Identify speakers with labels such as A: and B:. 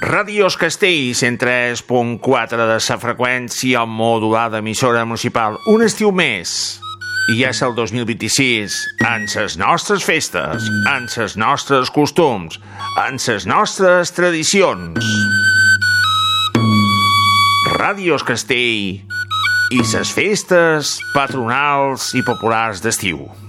A: Ràdios Castell, 103.4 de sa freqüència modulada, emissora municipal. Un estiu més. I ja és el 2026, en ses nostres festes, en ses nostres costums, en ses nostres tradicions. Ràdios Castell i ses festes patronals i populars d'estiu.